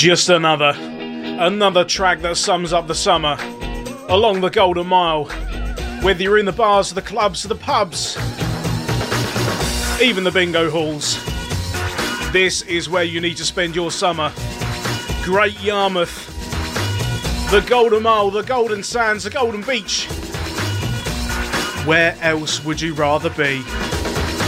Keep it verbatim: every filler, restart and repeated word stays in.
Just another, another track that sums up the summer along the Golden Mile. Whether you're in the bars, the clubs, the pubs, even the bingo halls, this is where you need to spend your summer. Great Yarmouth, the Golden Mile, the Golden Sands, the Golden Beach. Where else would you rather be?